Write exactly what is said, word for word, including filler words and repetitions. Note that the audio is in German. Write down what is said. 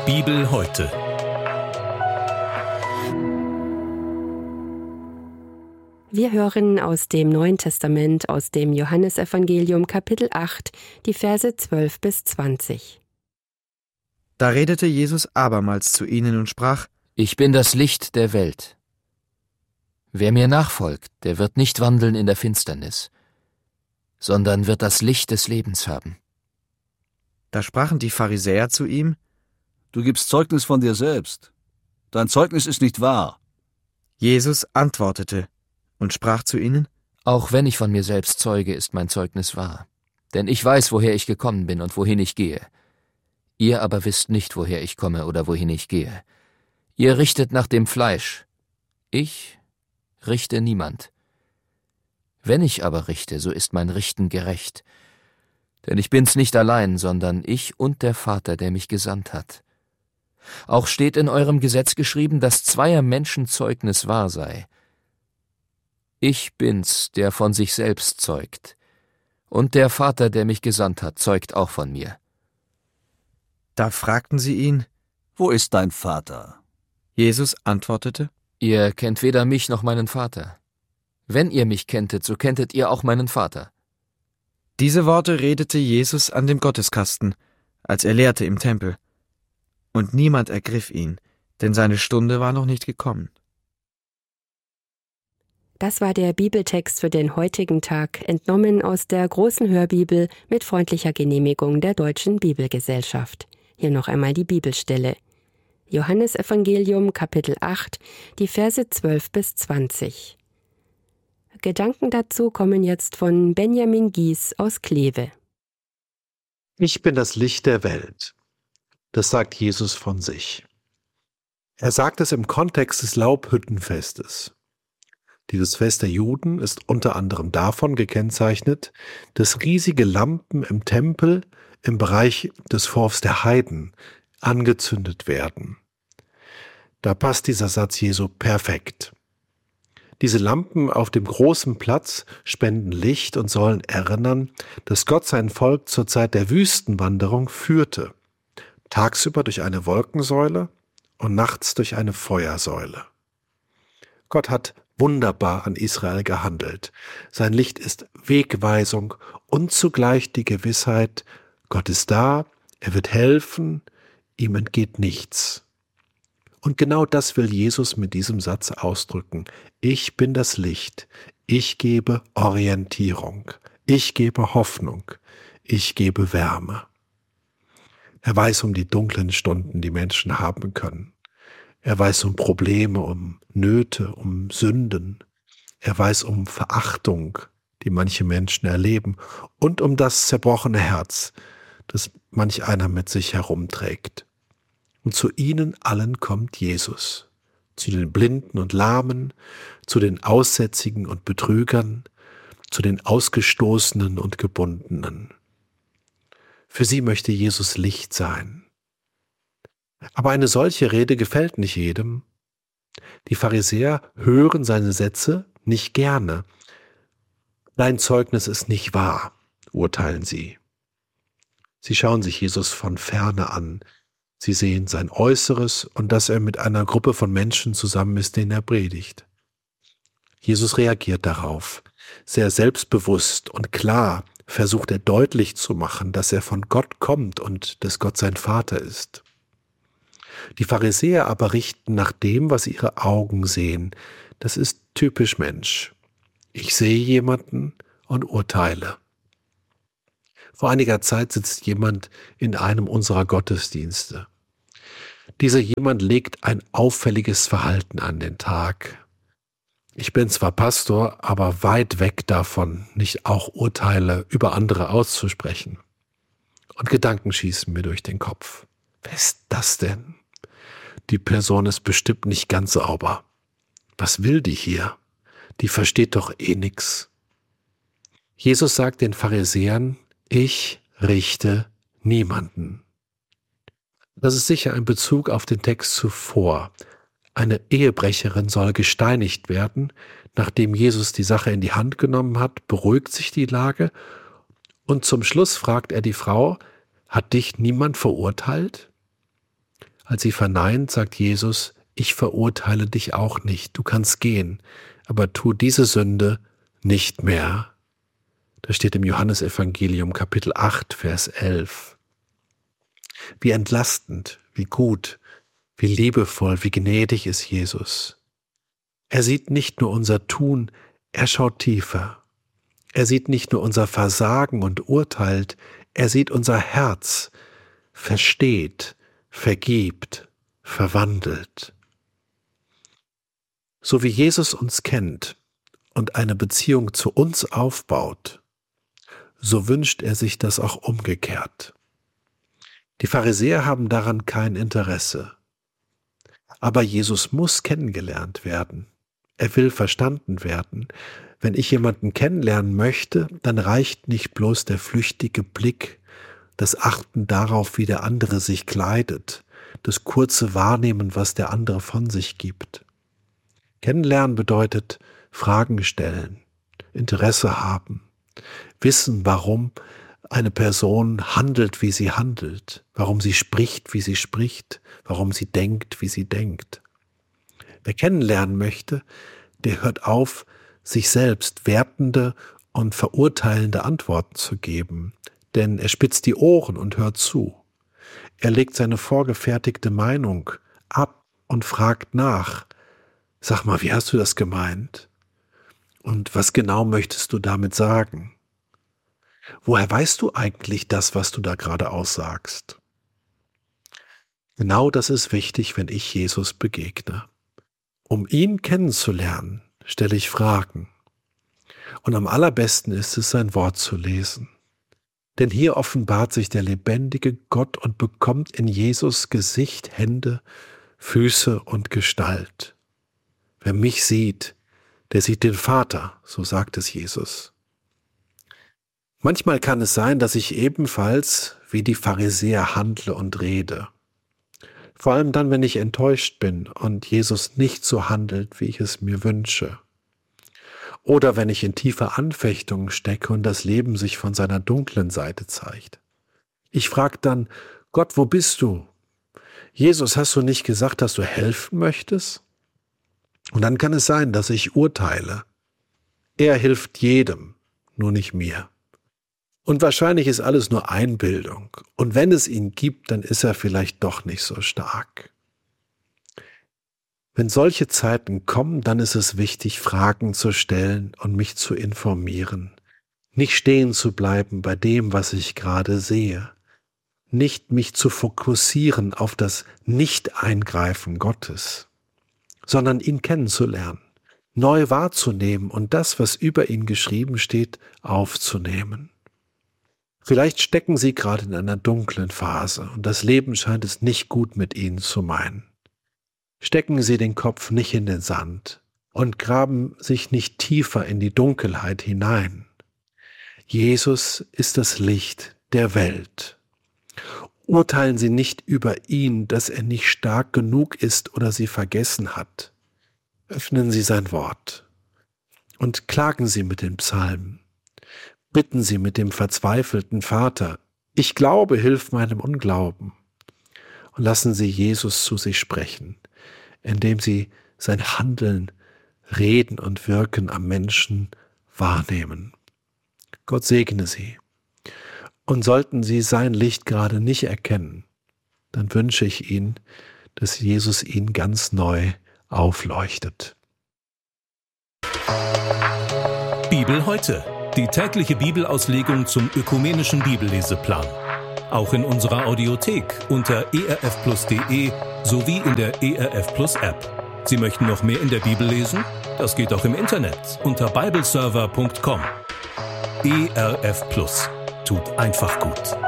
Bibel heute. Wir hören aus dem Neuen Testament, aus dem Johannesevangelium Kapitel acht, die Verse zwölf bis zwanzig. Da redete Jesus abermals zu ihnen und sprach: Ich bin das Licht der Welt. Wer mir nachfolgt, der wird nicht wandeln in der Finsternis, sondern wird das Licht des Lebens haben. Da sprachen die Pharisäer zu ihm: Du gibst Zeugnis von dir selbst. Dein Zeugnis ist nicht wahr. Jesus antwortete und sprach zu ihnen: Auch wenn ich von mir selbst zeuge, ist mein Zeugnis wahr. Denn ich weiß, woher ich gekommen bin und wohin ich gehe. Ihr aber wisst nicht, woher ich komme oder wohin ich gehe. Ihr richtet nach dem Fleisch. Ich richte niemand. Wenn ich aber richte, so ist mein Richten gerecht. Denn ich bin's nicht allein, sondern ich und der Vater, der mich gesandt hat. Auch steht in eurem Gesetz geschrieben, dass zweier Menschen Zeugnis wahr sei. Ich bin's, der von sich selbst zeugt. Und der Vater, der mich gesandt hat, zeugt auch von mir. Da fragten sie ihn: Wo ist dein Vater? Jesus antwortete: Ihr kennt weder mich noch meinen Vater. Wenn ihr mich kenntet, so kenntet ihr auch meinen Vater. Diese Worte redete Jesus an dem Gotteskasten, als er lehrte im Tempel. Und niemand ergriff ihn, denn seine Stunde war noch nicht gekommen. Das war der Bibeltext für den heutigen Tag, entnommen aus der großen Hörbibel mit freundlicher Genehmigung der Deutschen Bibelgesellschaft. Hier noch einmal die Bibelstelle. Johannesevangelium Kapitel acht, die Verse zwölf bis zwanzig. Gedanken dazu kommen jetzt von Benjamin Gies aus Kleve. Ich bin das Licht der Welt. Das sagt Jesus von sich. Er sagt es im Kontext des Laubhüttenfestes. Dieses Fest der Juden ist unter anderem davon gekennzeichnet, dass riesige Lampen im Tempel im Bereich des Vorhofs der Heiden angezündet werden. Da passt dieser Satz Jesu perfekt. Diese Lampen auf dem großen Platz spenden Licht und sollen erinnern, dass Gott sein Volk zur Zeit der Wüstenwanderung führte. Tagsüber durch eine Wolkensäule und nachts durch eine Feuersäule. Gott hat wunderbar an Israel gehandelt. Sein Licht ist Wegweisung und zugleich die Gewissheit, Gott ist da, er wird helfen, ihm entgeht nichts. Und genau das will Jesus mit diesem Satz ausdrücken. Ich bin das Licht, ich gebe Orientierung, ich gebe Hoffnung, ich gebe Wärme. Er weiß um die dunklen Stunden, die Menschen haben können. Er weiß um Probleme, um Nöte, um Sünden. Er weiß um Verachtung, die manche Menschen erleben, und um das zerbrochene Herz, das manch einer mit sich herumträgt. Und zu ihnen allen kommt Jesus, zu den Blinden und Lahmen, zu den Aussätzigen und Betrügern, zu den Ausgestoßenen und Gebundenen. Für sie möchte Jesus Licht sein. Aber eine solche Rede gefällt nicht jedem. Die Pharisäer hören seine Sätze nicht gerne. Dein Zeugnis ist nicht wahr, urteilen sie. Sie schauen sich Jesus von ferne an. Sie sehen sein Äußeres und dass er mit einer Gruppe von Menschen zusammen ist, denen er predigt. Jesus reagiert darauf. Sehr selbstbewusst und klar versucht er deutlich zu machen, dass er von Gott kommt und dass Gott sein Vater ist. Die Pharisäer aber richten nach dem, was ihre Augen sehen. Das ist typisch Mensch. Ich sehe jemanden und urteile. Vor einiger Zeit sitzt jemand in einem unserer Gottesdienste. Dieser jemand legt ein auffälliges Verhalten an den Tag. Ich bin zwar Pastor, aber weit weg davon, nicht auch Urteile über andere auszusprechen. Und Gedanken schießen mir durch den Kopf. Wer ist das denn? Die Person ist bestimmt nicht ganz sauber. Was will die hier? Die versteht doch eh nix. Jesus sagt den Pharisäern: Ich richte niemanden. Das ist sicher ein Bezug auf den Text zuvor. Eine Ehebrecherin soll gesteinigt werden. Nachdem Jesus die Sache in die Hand genommen hat, beruhigt sich die Lage. Und zum Schluss fragt er die Frau: Hat dich niemand verurteilt? Als sie verneint, sagt Jesus, ich verurteile dich auch nicht, du kannst gehen, aber tu diese Sünde nicht mehr. Das steht im Johannesevangelium Kapitel acht, Vers elf. Wie entlastend, wie gut, wie liebevoll, wie gnädig ist Jesus. Er sieht nicht nur unser Tun, er schaut tiefer. Er sieht nicht nur unser Versagen und urteilt, er sieht unser Herz, versteht, vergibt, verwandelt. So wie Jesus uns kennt und eine Beziehung zu uns aufbaut, so wünscht er sich das auch umgekehrt. Die Pharisäer haben daran kein Interesse. Aber Jesus muss kennengelernt werden. Er will verstanden werden. Wenn ich jemanden kennenlernen möchte, dann reicht nicht bloß der flüchtige Blick, das Achten darauf, wie der andere sich kleidet, das kurze Wahrnehmen, was der andere von sich gibt. Kennenlernen bedeutet Fragen stellen, Interesse haben, wissen, warum eine Person handelt, wie sie handelt, warum sie spricht, wie sie spricht, warum sie denkt, wie sie denkt. Wer kennenlernen möchte, der hört auf, sich selbst wertende und verurteilende Antworten zu geben, denn er spitzt die Ohren und hört zu. Er legt seine vorgefertigte Meinung ab und fragt nach. Sag mal, wie hast du das gemeint? Und was genau möchtest du damit sagen? Woher weißt du eigentlich das, was du da gerade aussagst? Genau das ist wichtig, wenn ich Jesus begegne. Um ihn kennenzulernen, stelle ich Fragen. Und am allerbesten ist es, sein Wort zu lesen. Denn hier offenbart sich der lebendige Gott und bekommt in Jesus Gesicht, Hände, Füße und Gestalt. Wer mich sieht, der sieht den Vater, so sagt es Jesus. Manchmal kann es sein, dass ich ebenfalls wie die Pharisäer handle und rede. Vor allem dann, wenn ich enttäuscht bin und Jesus nicht so handelt, wie ich es mir wünsche. Oder wenn ich in tiefe Anfechtungen stecke und das Leben sich von seiner dunklen Seite zeigt. Ich frage dann, Gott, wo bist du? Jesus, hast du nicht gesagt, dass du helfen möchtest? Und dann kann es sein, dass ich urteile. Er hilft jedem, nur nicht mir. Und wahrscheinlich ist alles nur Einbildung. Und wenn es ihn gibt, dann ist er vielleicht doch nicht so stark. Wenn solche Zeiten kommen, dann ist es wichtig, Fragen zu stellen und mich zu informieren. Nicht stehen zu bleiben bei dem, was ich gerade sehe. Nicht mich zu fokussieren auf das Nicht-Eingreifen Gottes, sondern ihn kennenzulernen, neu wahrzunehmen und das, was über ihn geschrieben steht, aufzunehmen. Vielleicht stecken Sie gerade in einer dunklen Phase und das Leben scheint es nicht gut mit Ihnen zu meinen. Stecken Sie den Kopf nicht in den Sand und graben sich nicht tiefer in die Dunkelheit hinein. Jesus ist das Licht der Welt. Urteilen Sie nicht über ihn, dass er nicht stark genug ist oder Sie vergessen hat. Öffnen Sie sein Wort und klagen Sie mit den Psalmen. Bitten Sie mit dem verzweifelten Vater, ich glaube, hilf meinem Unglauben. Und lassen Sie Jesus zu sich sprechen, indem Sie sein Handeln, Reden und Wirken am Menschen wahrnehmen. Gott segne Sie. Und sollten Sie sein Licht gerade nicht erkennen, dann wünsche ich Ihnen, dass Jesus Ihnen ganz neu aufleuchtet. Bibel heute. Die tägliche Bibelauslegung zum ökumenischen Bibelleseplan. Auch in unserer Audiothek unter e r f plus punkt d e sowie in der E R F Plus App. Sie möchten noch mehr in der Bibel lesen? Das geht auch im Internet unter bibleserver punkt com. E R F Plus tut einfach gut.